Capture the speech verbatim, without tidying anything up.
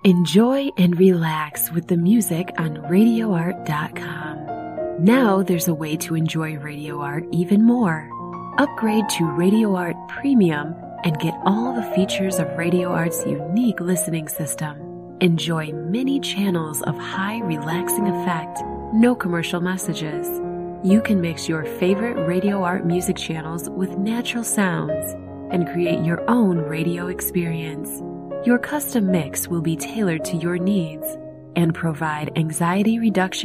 Enjoy and relax with the music on radio art dot com. Now there's a way to enjoy Radio Art even more. Upgrade to Radio Art Premium and get all the features of Radio Art's unique listening system. Enjoy many channels of high relaxing effect, no commercial messages. You can mix your favorite Radio Art music channels with natural sounds and create your own radio experience. Your custom mix will be tailored to your needs and provide anxiety reduction